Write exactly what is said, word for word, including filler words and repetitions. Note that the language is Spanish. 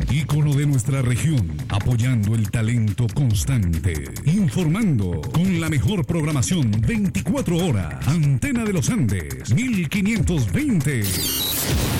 ícono de nuestra región, apoyando el talento constante, informando con la mejor programación veinticuatro horas. Antena de los Andes, mil quinientos veinte.